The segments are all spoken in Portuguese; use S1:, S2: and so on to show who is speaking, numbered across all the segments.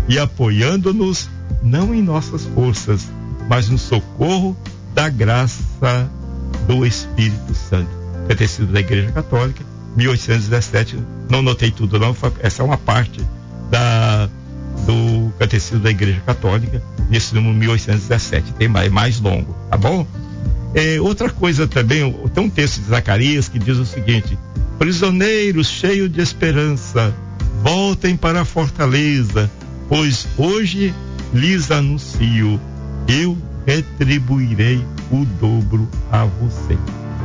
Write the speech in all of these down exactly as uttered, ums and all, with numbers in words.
S1: e apoiando-nos não em nossas forças, mas no socorro da graça do Espírito Santo. Catecismo da Igreja Católica, mil oitocentos e dezessete. Não notei tudo não, essa é uma parte da, do Catecismo da Igreja Católica, nesse número mil oitocentos e dezessete, tem mais, mais longo, tá bom? É, outra coisa também, tem um texto de Zacarias que diz o seguinte: prisioneiros cheios de esperança, voltem para a fortaleza, pois hoje lhes anuncio, eu retribuirei o dobro a você.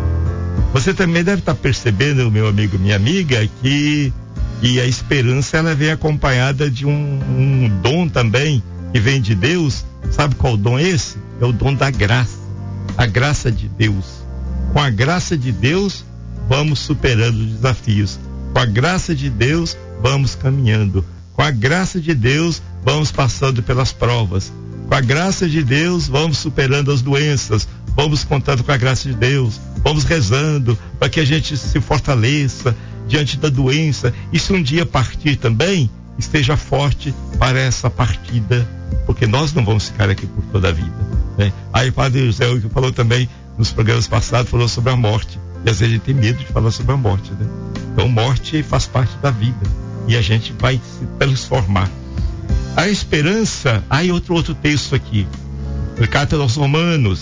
S1: Você também deve estar percebendo, meu amigo, minha amiga, que, que a esperança ela vem acompanhada de um, um dom também que vem de Deus. Sabe qual dom é esse? É o dom da graça, a graça de Deus. Com a graça de Deus vamos superando os desafios, com a graça de Deus vamos caminhando, com a graça de Deus vamos passando pelas provas, com a graça de Deus vamos superando as doenças, vamos contando com a graça de Deus, vamos rezando para que a gente se fortaleça diante da doença, e se um dia partir também, esteja forte para essa partida, porque nós não vamos ficar aqui por toda a vida, né? Aí o Padre José que falou também nos programas passados, falou sobre a morte, e às vezes a gente tem medo de falar sobre a morte, né? Então morte faz parte da vida e a gente vai se transformar. A esperança, aí outro outro texto aqui, carta aos Romanos: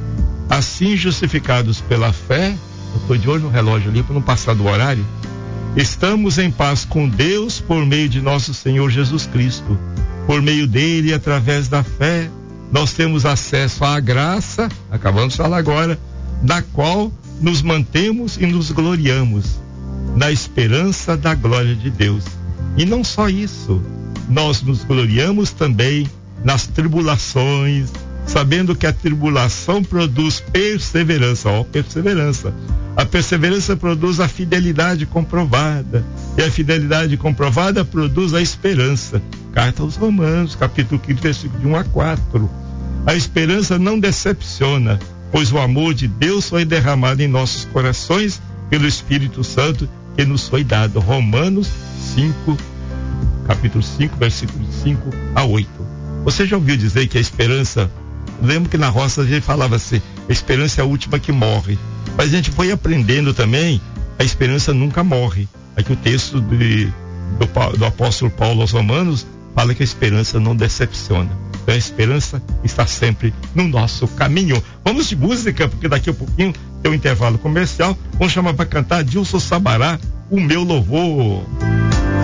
S1: assim justificados pela fé, eu estou de olho no relógio ali para não passar do horário, estamos em paz com Deus por meio de nosso Senhor Jesus Cristo. Por meio dele e através da fé, nós temos acesso à graça, acabamos de falar agora, na qual nos mantemos e nos gloriamos, na esperança da glória de Deus. E não só isso, nós nos gloriamos também nas tribulações, sabendo que a tribulação produz perseverança, ó, perseverança. A perseverança produz a fidelidade comprovada, e a fidelidade comprovada produz a esperança. Carta aos Romanos, capítulo quinto, versículo de um a quatro. A esperança não decepciona, pois o amor de Deus foi derramado em nossos corações pelo Espírito Santo que nos foi dado. Romanos cinco, capítulo cinco, versículo de cinco a oito. Você já ouviu dizer que a esperança, lembro que na roça a gente falava assim, a esperança é a última que morre, mas a gente foi aprendendo também, a esperança nunca morre. Aqui o texto de, do, do apóstolo Paulo aos Romanos fala que a esperança não decepciona. Então a esperança está sempre no nosso caminho. Vamos de música, porque daqui a pouquinho tem um intervalo comercial. Vamos chamar para cantar Dilson Sabará, O Meu Louvor.